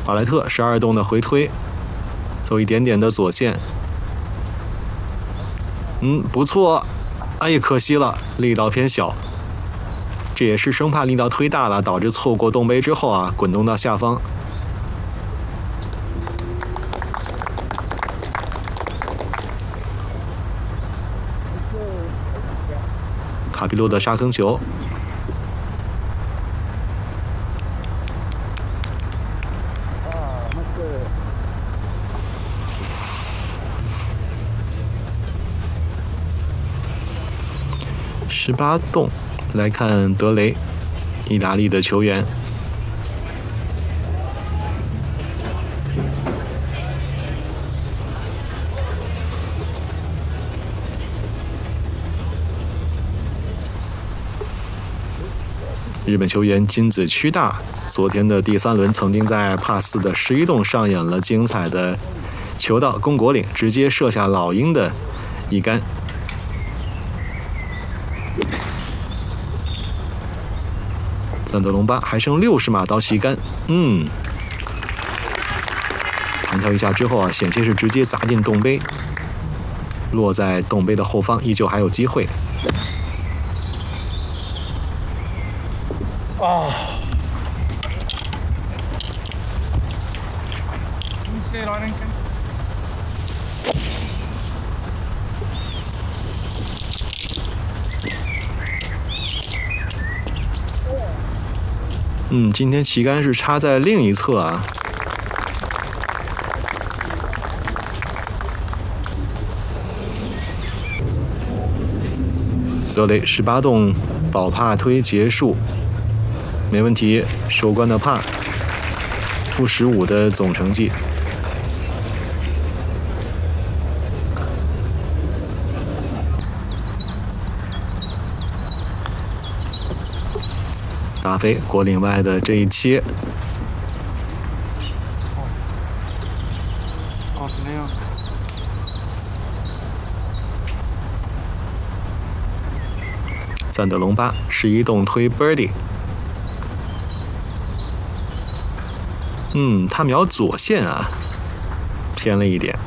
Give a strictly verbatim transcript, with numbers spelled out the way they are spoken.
瓦莱特十二洞的回推，走一点点的左线。嗯，不错。哎呀，可惜了，力道偏小。这也是生怕力道推大了，导致错过洞杯之后啊，滚动到下方。卡皮洛的沙坑球。十八洞，来看德雷，意大利的球员。日本球员金子屈大，昨天的第三轮曾经在帕斯的十一洞上演了精彩的球到攻果岭，直接射下老鹰的一杆。赞德隆巴还剩六十码到吸杆，嗯，弹跳一下之后啊，险些是直接砸进洞杯，落在洞杯的后方，依旧还有机会。 啊！ 嗯，今天旗杆是插在另一侧啊。德雷十八洞保帕推结束，没问题，收官的帕，负十五的总成绩。大飞果岭外的这一切， 哦，没有。 赞德隆巴十一洞推 birdie， 嗯，他瞄左线啊，偏了一点。